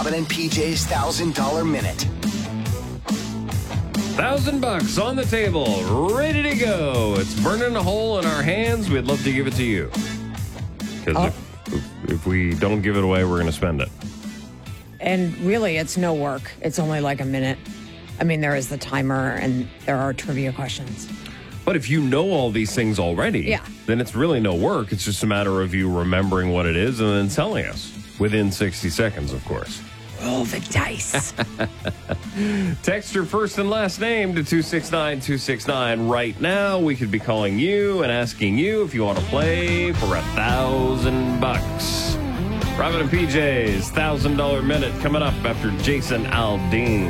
Robin and PJ's $1,000 minute. $1,000 on the table, ready to go. It's burning a hole in our hands. We'd love to give it to you. Because if we don't give it away, we're going to spend it. And really, it's no work. It's only like a minute. I mean, there is the timer and there are trivia questions. But if you know all these things already, then it's really no work. It's just a matter of you remembering what it is and then telling us within 60 seconds, of course. Roll the dice. Text your first and last name to 269-269 right now. We could be calling you and asking you if you want to play for $1,000. Robin and PJ's $1,000 minute coming up after Jason Aldean.